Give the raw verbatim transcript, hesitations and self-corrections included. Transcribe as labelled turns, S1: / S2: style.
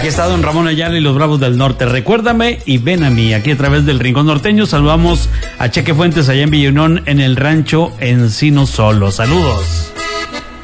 S1: Aquí está don Ramón Ayala y los Bravos del Norte. Recuérdame y ven a mí. Aquí a través del Rincón Norteño saludamos a Cheque Fuentes allá en Villanón, en el rancho Encino Solo. Saludos.